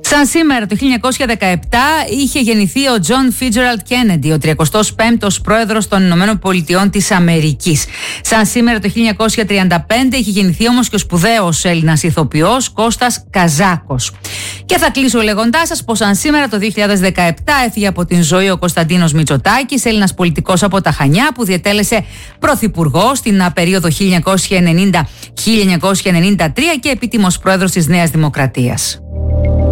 Σαν σήμερα το 1917 είχε γεννηθεί ο Τζον Φίτζεραλντ Κέννεντι, ο 35ος πρόεδρος των Ηνωμένων Πολιτειών της Αμερικής. Σαν σήμερα το 1935 είχε γεννηθεί όμως και ο σπουδαίος Έλληνας ηθοποιός Κώστας Καζάκος. Και θα κλείσω λέγοντάς σας πως σαν σήμερα το 2017 έφυγε από την ζωή ο Κωνσταντίνος Μητσοτάκης, Έλληνας πολιτικός από τα Χανιά, που διετέλεσε πρωθυπουργός στην περίοδο 1990-1993 και επίτιμος πρόεδρος της Νέας Δημοκρατίας.